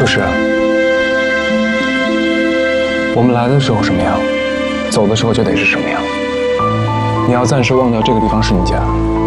就是啊，我们来的时候什么样，走的时候就得是什么样。你要暂时忘掉这个地方是你家。